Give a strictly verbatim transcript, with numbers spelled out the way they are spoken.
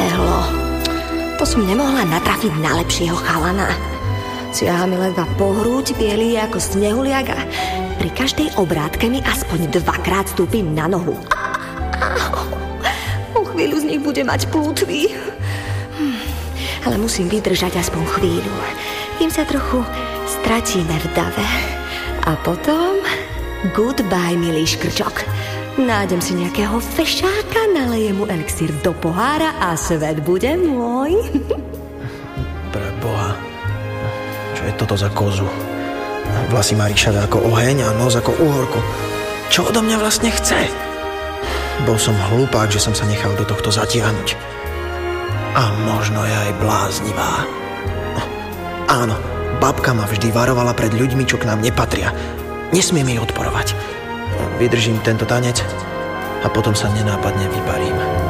zbehlo. To som nemohla natrafiť na lepšieho chalana. Siaha mi ledva po hrúď, bielý ako snehuliak a pri každej obrátke mi aspoň dvakrát stúpim na nohu. O chvíľu z nich bude mať plútvy. Hm, ale musím vydržať aspoň chvíľu. Kým sa trochu stratíme v dave. A potom goodbye, milý škrčok. Nájdem si nejakého fešáka, nalejem mu elixír do pohára a svet bude môj. Pre Boha. Čo je toto za kozu? Vlasy má ríšavé ako oheň a nos ako uhorku. Čo odo mňa vlastne chce? Bol som hlupák, že som sa nechal do tohto zatiahnuť. A možno je aj bláznivá. No, áno, babka ma vždy varovala pred ľuďmi, čo k nám nepatria. Nesmiem jej odporovať. Vydržím tento tanec a potom sa nenápadne vyparím.